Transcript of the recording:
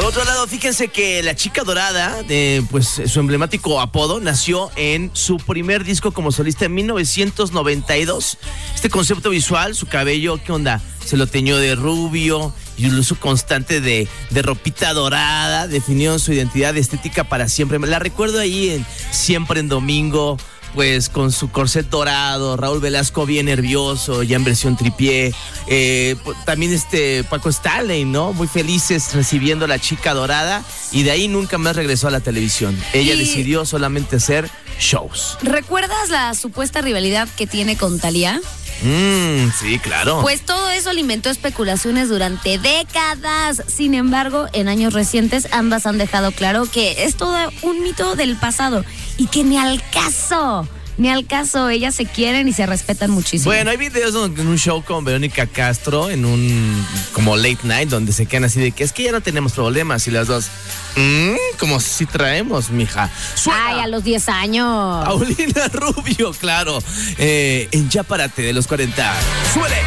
otro lado, fíjense que la chica dorada, pues su emblemático apodo, nació en su primer disco como solista en 1992. Este concepto visual, su cabello, ¿qué onda? Se lo teñó de rubio y un uso constante de ropita dorada definió su identidad estética para siempre. La recuerdo ahí en Siempre en Domingo, pues con su corset dorado, Raúl Velasco bien nervioso, ya en versión tripié, también Paco Stanley, ¿no? Muy felices recibiendo a la chica dorada, y de ahí nunca más regresó a la televisión. Ella decidió solamente hacer shows. ¿Recuerdas la supuesta rivalidad que tiene con Thalía? Sí, claro. Pues todo eso alimentó especulaciones durante décadas. Sin embargo, en años recientes ambas han dejado claro que es todo un mito del pasado y que ni al caso, ellas se quieren y se respetan muchísimo. Bueno, hay videos en un show con Verónica Castro, en un como late night, donde se quedan así de que es que ya no tenemos problemas, y las dos, como si traemos, mija. ¡Suena! Ay, a los 10 años. Paulina Rubio, claro, en Ya Párate de los 40. ¡Suele!